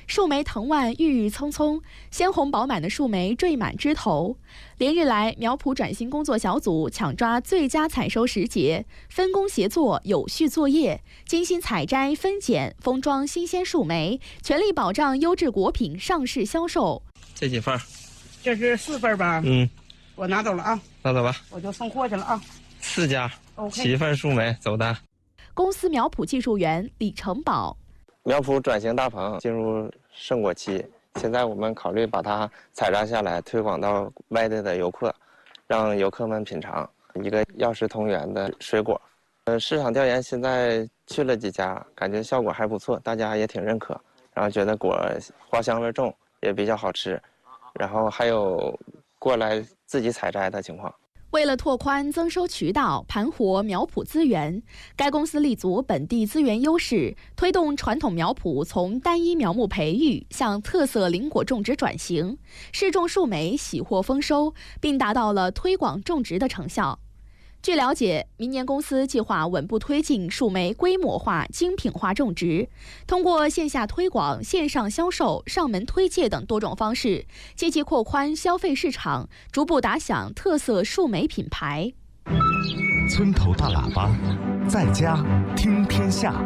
树莓藤蔓郁郁葱葱，鲜红饱满的树莓缀满枝头。连日来，苗圃转型工作小组抢抓最佳采收时节，分工协作，有序作业，精心采摘、分拣、封装新鲜树莓，全力保障优质果品上市销售。 这几份？ 这是4份吧？我拿走了啊， 拿走吧， 我就送货去了啊。 4家 ，OK， 7份树莓走单。 公司苗圃技术员李成宝， 苗圃转型大棚进入盛果期，现在我们考虑把它采摘下来，推广到外地的游客，让游客们品尝一个药食同源的水果。市场调研现在去了几家，感觉效果还不错，大家也挺认可，然后觉得果花香味重，也比较好吃，然后还有过来自己采摘的情况。 为了拓宽增收渠道，盘活苗圃资源，该公司立足本地资源优势，推动传统苗圃从单一苗木培育向特色林果种植转型，试种树莓喜获丰收，并达到了推广种植的成效。据了解，明年公司计划稳步推进树莓规模化、精品化种植，通过线下推广、线上销售、上门推介等多种方式，积极扩宽消费市场，逐步打响特色树莓品牌。 村头大喇叭，在家听天下。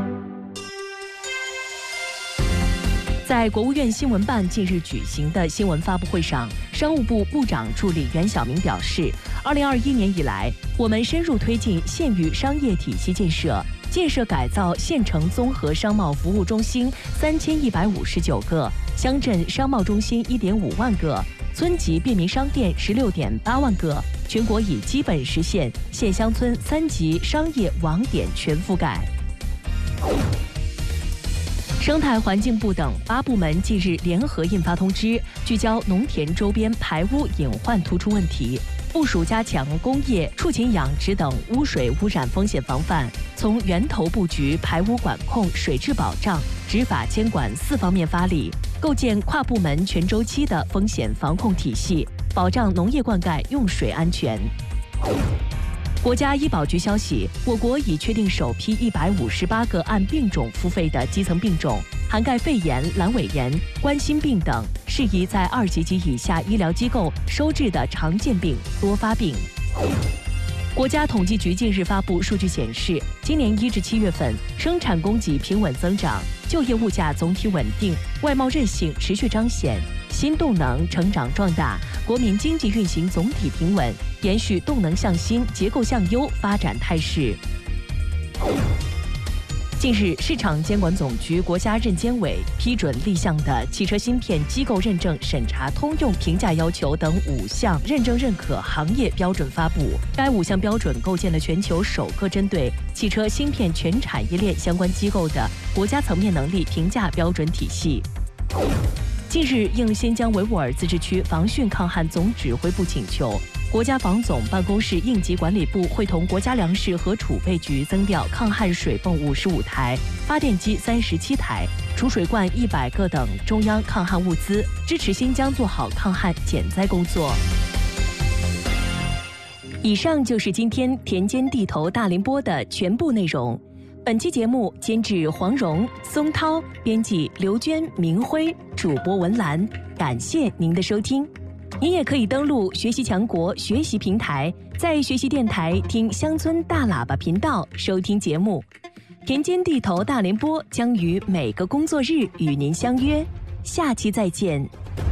在国务院新闻办近日举行的新闻发布会上，商务部部长助理袁晓明表示，2021年以来，我们深入推进县域商业体系建设，建设改造县城综合商贸服务中心3159个，乡镇商贸中心1.5万个，村级便民商店16.8万个，全国已基本实现县乡村3级商业网点全覆盖。生态环境部等8部门近日联合印发通知，聚焦农田周边排污隐患突出问题，部署加强工业、畜禽养殖等污水污染风险防范，从源头布局、排污管控、水质保障、执法监管4方面发力，构建跨部门全周期的风险防控体系，保障农业灌溉用水安全。国家医保局消息，我国已确定首批158个按病种付费的基层病种，涵盖肺炎、阑尾炎、冠心病等，适宜在2级及以下医疗机构收治的常见病、多发病。国家统计局近日发布数据显示，今年1至7月份，生产供给平稳增长，就业物价总体稳定，外贸韧性持续彰显，新动能成长壮大，国民经济运行总体平稳，延续动能向新、结构向优发展态势。近日，市场监管总局国家认监委批准立项的汽车芯片机构认证审查通用评价要求等5项认证认可行业标准发布。该5项标准构建了全球首个针对汽车芯片全产业链相关机构的国家层面能力评价标准体系。近日，应新疆维吾尔自治区防汛抗旱总指挥部请求，国家防总办公室应急管理部会同国家粮食和储备局增调抗旱水泵55台、发电机37台、储水罐100个等中央抗旱物资，支持新疆做好抗旱减灾工作。以上就是今天田间地头大林播的全部内容。本期节目监制黄蓉、松涛，编辑刘娟、明辉，主播文兰。感谢您的收听。您也可以登录学习强国学习平台，在学习电台听乡村大喇叭频道收听节目。田间地头大联播将于每个工作日与您相约，下期再见。